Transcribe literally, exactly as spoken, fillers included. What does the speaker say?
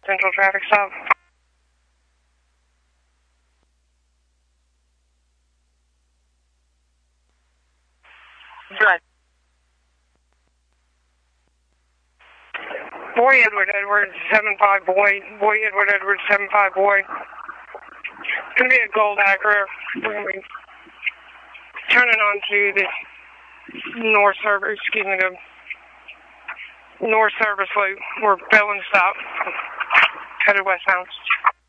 Central traffic stop. Good. Boy Edward Edwards, seven five boy. Boy Edward Edwards, seven five boy. It's going to be a gold Acura. We're going to be turning on to the north service, excuse me, the north service loop. We're bailing stop. Headed westbound.